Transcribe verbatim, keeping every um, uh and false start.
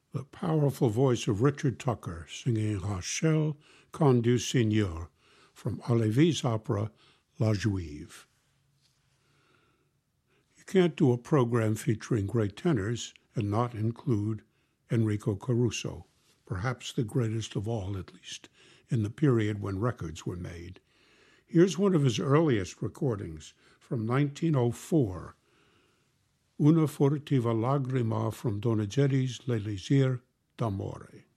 the powerful voice of Richard Tucker singing Rachel Canne du Seigneur from Halévy's opera La Juive. You can't do a program featuring great tenors and not include Enrico Caruso, perhaps the greatest of all, at least, in the period when records were made. Here's one of his earliest recordings from nineteen oh four, Una furtiva lagrima from Donizetti's L'Elisir d'Amore.